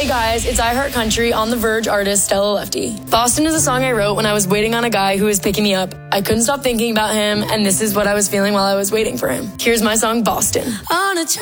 guys, it's I Heart Country on The Verge artist Stella Lefty. Boston is a song I wrote when I was waiting on a guy who was picking me up. I couldn't stop thinking about him, and this is what I was feeling while I was waiting for him. Here's my song, Boston. On a